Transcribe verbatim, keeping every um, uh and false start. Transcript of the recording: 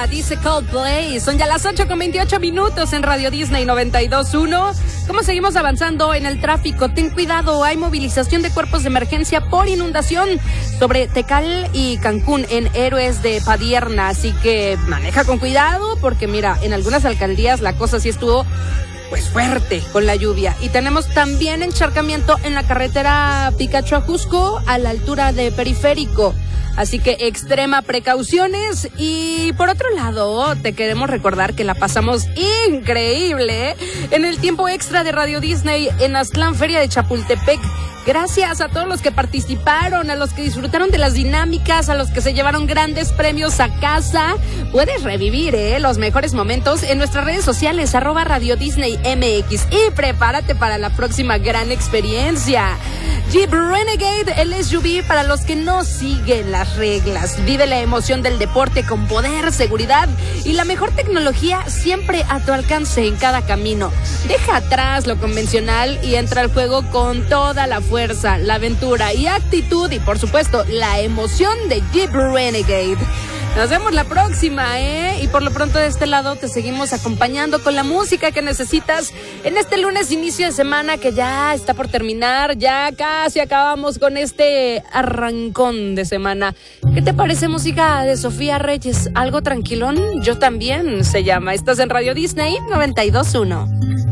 Lluvia, dice Coldplay. Son ya las ocho con veintiocho minutos en Radio Disney noventa y dos punto uno. ¿Cómo seguimos avanzando en el tráfico? Ten cuidado, hay movilización de cuerpos de emergencia por inundación sobre Tecal y Cancún en Héroes de Padierna. Así que maneja con cuidado porque mira, en algunas alcaldías la cosa sí estuvo pues fuerte con la lluvia. Y tenemos también encharcamiento en la carretera Picacho a Jusco a la altura de Periférico. Así que extrema precauciones. Y por otro lado, te queremos recordar que la pasamos increíble en el tiempo extra de Radio Disney en Aztlán, Feria de Chapultepec. Gracias a todos los que participaron, a los que disfrutaron de las dinámicas, a los que se llevaron grandes premios a casa. Puedes revivir ¿eh? los mejores momentos en nuestras redes sociales, arroba Radio Disney M X. Y prepárate para la próxima gran experiencia. Jeep Renegade, el S U V para los que no siguen las reglas. Vive la emoción del deporte con poder, seguridad y la mejor tecnología siempre a tu alcance en cada camino. Deja atrás lo convencional y entra al juego con toda la fuerza, la aventura y actitud y por supuesto la emoción de Jeep Renegade. Nos vemos la próxima, ¿eh? Y por lo pronto de este lado te seguimos acompañando con la música que necesitas en este lunes inicio de semana que ya está por terminar, ya casi acabamos con este arrancón de semana. ¿Qué te parece música de Sofía Reyes? ¿Algo tranquilón? Yo también se llama. Estás en Radio Disney noventa y dos punto uno.